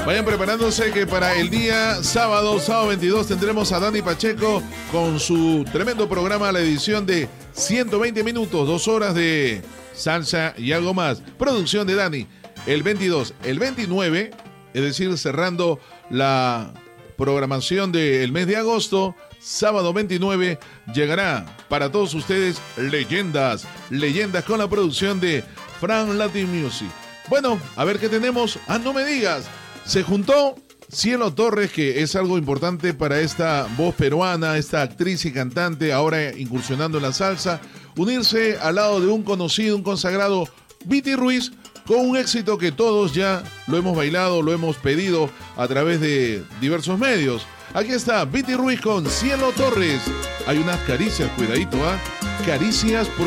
Vayan preparándose que para el día sábado 22, tendremos a Dani Pacheco con su tremendo programa, la edición de 120 minutos, 2 horas de salsa y algo más. Producción de Dani. El 22, el 29, es decir, cerrando la programación del mes de agosto, sábado 29, llegará para todos ustedes Leyendas con la producción de Fran Latin Music. Bueno, a ver qué tenemos. No me digas, se juntó Cielo Torres, que es algo importante para esta voz peruana, esta actriz y cantante, ahora incursionando en la salsa, unirse al lado de un conocido, un consagrado, Viti Ruiz, con un éxito que todos ya lo hemos bailado, lo hemos pedido a través de diversos medios. Aquí está Viti Ruiz con Cielo Torres. Hay unas caricias, cuidadito, Caricias